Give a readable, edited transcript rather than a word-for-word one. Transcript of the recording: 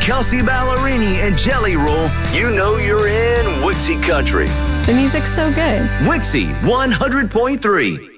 Kelsey Ballerini and Jelly Roll, you know you're in Wixie Country. The music's so good. Wixie 100.3.